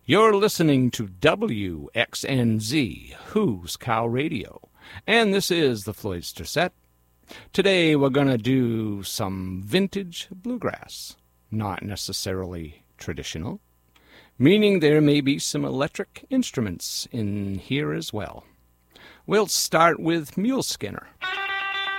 You're listening to WXNZ, Who's Cow Radio, and this is the Floydster Set. Today we're going to do some vintage bluegrass, not necessarily traditional, meaning there may be some electric instruments in here as well. We'll start with Mule Skinner.